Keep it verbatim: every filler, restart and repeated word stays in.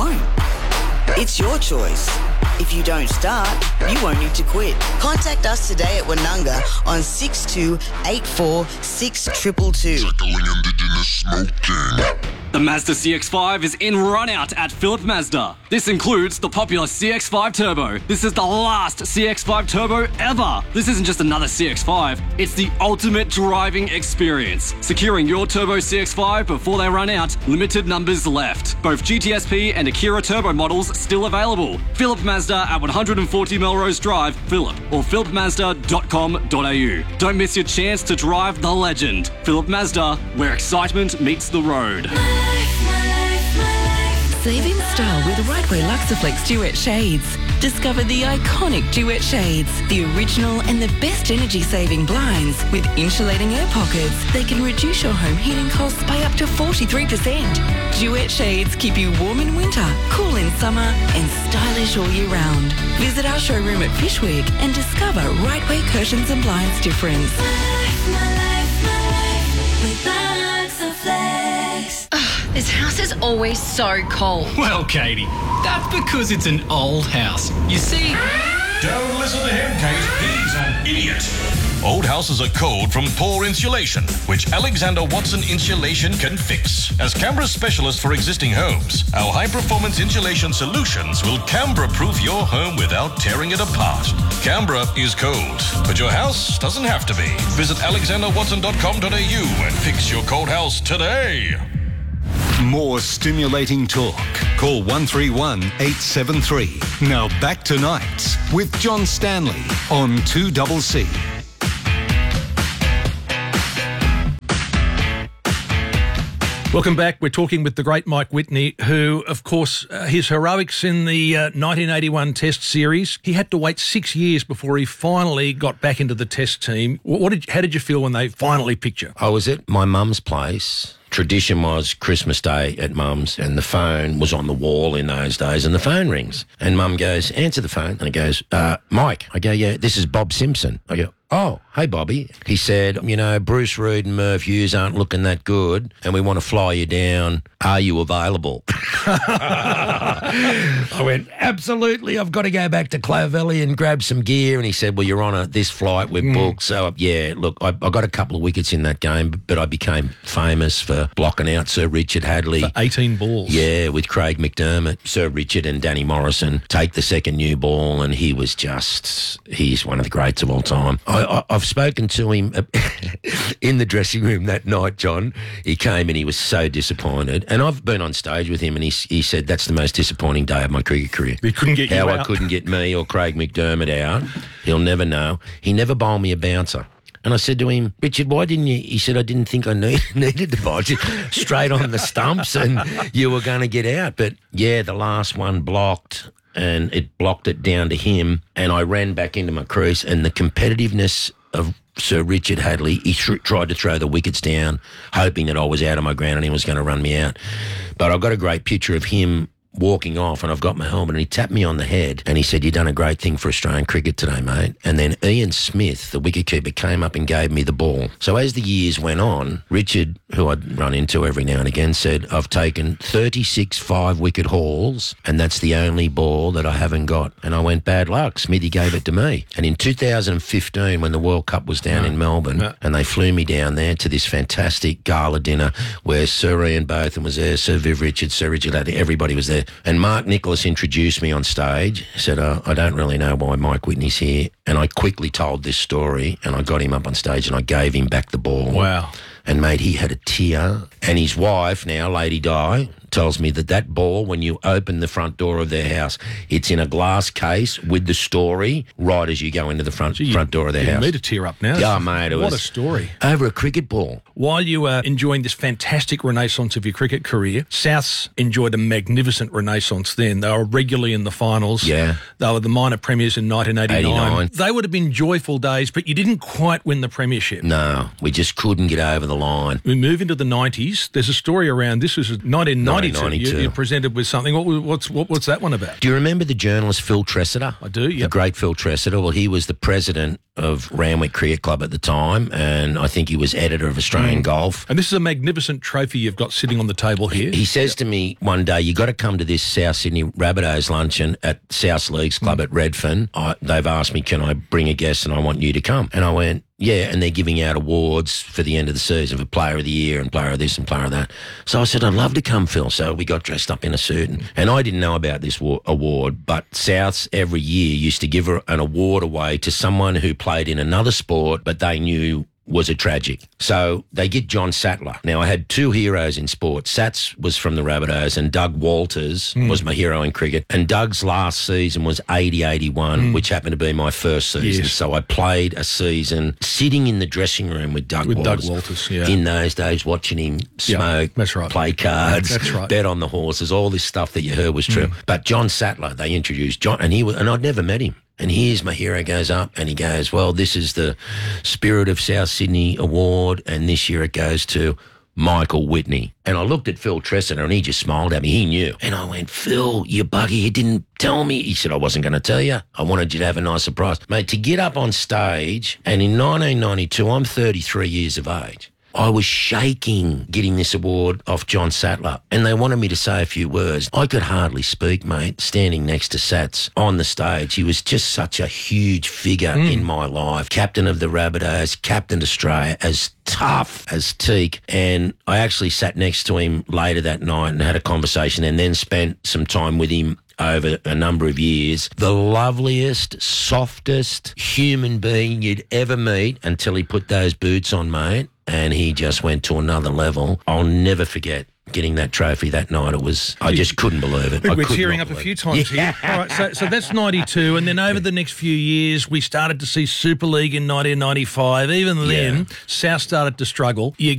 won't. It's your choice. If you don't start, you won't need to quit. Contact us today at Wanunga on six two eight four six two two two. Tackling Indigenous smoking. The Mazda C X five is in run-out at Phillip Mazda. This includes the popular C X five Turbo. This is the last C X five Turbo ever. This isn't just another C X five, it's the ultimate driving experience. Securing your Turbo C X five before they run out, limited numbers left. Both G T S P and Akira Turbo models still available. Phillip Mazda at one forty Melrose Drive, Phillip, or phillip mazda dot com dot a u. Don't miss your chance to drive the legend. Phillip Mazda, where excitement meets the road. Saving style with Rightway Luxaflex Duet Shades. Discover the iconic Duet Shades, the original and the best energy-saving blinds with insulating air pockets. They can reduce your home heating costs by up to forty-three percent. Duet Shades keep you warm in winter, cool in summer and stylish all year round. Visit our showroom at Fishwick and discover Rightway Curtains and Blinds difference. My life, my life, my life with Luxaflex. This house is always so cold. Well, Katie, that's because it's an old house. You see... Don't listen to him, Kate. He's an idiot. Old houses are cold from poor insulation, which Alexander Watson Insulation can fix. As Canberra's specialist for existing homes, our high-performance insulation solutions will Canberra-proof your home without tearing it apart. Canberra is cold, but your house doesn't have to be. Visit alexander watson dot com dot a u and fix your cold house today. More stimulating talk. Call one three one eight seven three. Now back to Nights with John Stanley on two C C. Welcome back. We're talking with the great Mike Whitney, who, of course, uh, his heroics in the uh, nineteen eighty-one Test series, he had to wait six years before he finally got back into the Test team. What, what did, how did you feel when they finally picked you? I was at my mum's place. Tradition was Christmas Day at mum's, and the phone was on the wall in those days, and the phone rings. And mum goes, answer the phone. And it goes, uh, Mike. I go, yeah, this is Bob Simpson. I go, oh, hey, Bobby. He said, you know, Bruce Reid and Merv Hughes aren't looking that good, and we want to fly you down. Are you available? I went, absolutely. I've got to go back to Clovelly and grab some gear. And he said, well, you're on a, this flight with mm. booked. So, yeah, look, I, I got a couple of wickets in that game, but I became famous for blocking out Sir Richard Hadley. For eighteen balls. Yeah, with Craig McDermott, Sir Richard and Danny Morrison take the second new ball, and he was just, he's one of the greats of all time. I, I, I've spoken to him in the dressing room that night, John. He came and he was so disappointed. And I've been on stage with him, and he, he said, that's the most disappointing day of my cricket career. He couldn't get How you I out. couldn't get me or Craig McDermott out. He'll never know. He never bowled me a bouncer. And I said to him, Richard, why didn't you? He said, I didn't think I need, needed to bowl you straight on the stumps and you were going to get out. But, yeah, the last one blocked, and it blocked it down to him, and I ran back into my crease, and the competitiveness of Sir Richard Hadley, he tr- tried to throw the wickets down, hoping that I was out of my ground and he was going to run me out. But I got a great picture of him walking off, and I've got my helmet, and he tapped me on the head and he said, you've done a great thing for Australian cricket today, mate. And then Ian Smith, the wicketkeeper, came up and gave me the ball. So as the years went on, Richard, who I'd run into every now and again, said, I've taken thirty-six five-wicket hauls, and that's the only ball that I haven't got. And I went, bad luck. Smithy gave it to me. And in two thousand fifteen, when the World Cup was down no. in Melbourne, no. and they flew me down there to this fantastic gala dinner where Sir Ian Botham was there, Sir Viv Richards, Sir Richard Hadley, everybody was there. And Mark Nicholas introduced me on stage, said, oh, I don't really know why Mike Whitney's here. And I quickly told this story, and I got him up on stage and I gave him back the ball. Wow. And, mate, he had a tear. And his wife now, Lady Di, tells me that that ball, when you open the front door of their house, it's in a glass case with the story right as you go into the front Gee, front door of their you house. You need to tear up now. Yeah, mate. It what was a story. Over a cricket ball. While you were enjoying this fantastic renaissance of your cricket career, Souths enjoyed a magnificent renaissance then. They were regularly in the finals. Yeah. They were the minor premiers in nineteen eighty-nine. eighty-nine. They would have been joyful days, but you didn't quite win the premiership. No, we just couldn't get over the line. We move into the nineties. There's a story around, this was nineteen ninety. ninety-two. ninety-two. You, you're presented with something. What, was- what's what, what's that one about? Do you remember the journalist Phil Tressida? I do, yeah. The great Phil Tressida. Well, he was the president of Randwick Cricket Club at the time, and I think he was editor of Australian Mm. Golf. And this is a magnificent trophy you've got sitting on the table here. He says to me one day, you got to come to this South Sydney Rabbitohs luncheon at South Leagues Club Mm. at Redfern. I, they've asked me, can I bring a guest, and I want you to come. And I went, yeah, and they're giving out awards for the end of the season for Player of the Year and Player of this and Player of that. So I said, I'd love to come, Phil. So we got dressed up in a suit. And, and I didn't know about this wa- award, but Souths every year used to give a- an award away to someone who played in another sport, but they knew was a tragic. So they get John Sattler. Now, I had two heroes in sport. Sats was from the Rabbitohs and Doug Walters Mm. was my hero in cricket. And Doug's last season was eighty eighty-one, Mm. which happened to be my first season. Yes. So I played a season sitting in the dressing room with Doug With Doug Walters. Walters, yeah. In those days, watching him Yeah, smoke, that's right. play cards, That's right. bet on the horses, all this stuff that you heard was true. Mm. But John Sattler, they introduced John, and he was, and I'd never met him. And here's my hero goes up and he goes, well, this is the Spirit of South Sydney Award, and this year it goes to Michael Whitney. And I looked at Phil Tressida and he just smiled at me. He knew. And I went, Phil, you bugger, you didn't tell me. He said, I wasn't going to tell you. I wanted you to have a nice surprise. Mate, to get up on stage, and in nineteen ninety-two, I'm thirty-three years of age. I was shaking getting this award off John Sattler, and they wanted me to say a few words. I could hardly speak, mate, standing next to Sats on the stage. He was just such a huge figure Mm. in my life. Captain of the Rabbitohs, captain Australia, as tough as teak. And I actually sat next to him later that night and had a conversation, and then spent some time with him over a number of years. The loveliest, softest human being you'd ever meet until he put those boots on, mate. And he just went to another level. I'll never forget getting that trophy that night. It was, I just couldn't believe it. I We're could tearing not up a believe few it. times Yeah. here. All right, so, so that's ninety-two, and then over the next few years, we started to see Super League in nineteen ninety-five. Even then, Yeah. South started to struggle. You